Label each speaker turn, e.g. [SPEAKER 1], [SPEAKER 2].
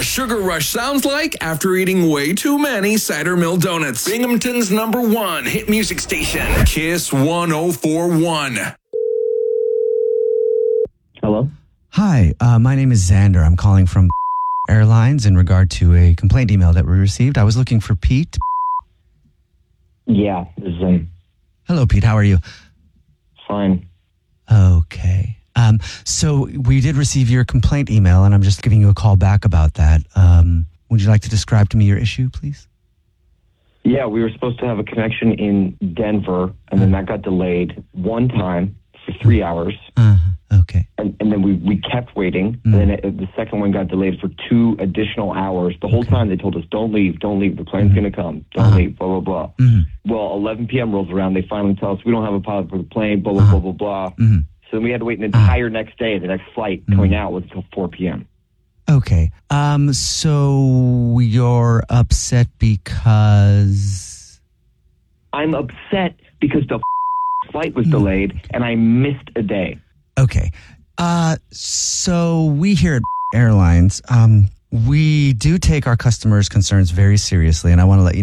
[SPEAKER 1] sugar rush sounds like after eating way too many Cider Mill donuts. Binghamton's #1 hit music station, Kiss 1041.
[SPEAKER 2] Hello?
[SPEAKER 3] Hi, my name is Xander. I'm calling from Airlines in regard to a complaint email that we received. I was looking for Pete.
[SPEAKER 2] Yeah, this is him.
[SPEAKER 3] Hello, Pete. How are you?
[SPEAKER 2] Fine.
[SPEAKER 3] Okay. So we did receive your complaint email, and I'm just giving you a call back about that. Would you like to describe to me your issue, please?
[SPEAKER 2] Yeah, we were supposed to have a connection in Denver, and then that got delayed one time for 3 hours.
[SPEAKER 3] Okay.
[SPEAKER 2] And then we kept waiting, and then the second one got delayed for 2 additional hours. The whole time they told us, don't leave, the plane's going to come, don't leave, blah, blah, blah. Well, 11 p.m. rolls around, they finally tell us, we don't have a pilot for the plane, blah, blah, blah, blah, blah. So then we had to wait an entire next day. The next flight coming out was until 4 p.m.
[SPEAKER 3] Okay. So you're upset because...
[SPEAKER 2] I'm upset because the flight was delayed, and I missed a day.
[SPEAKER 3] Okay. So we here at Airlines, we do take our customers' concerns very seriously, and I want to let you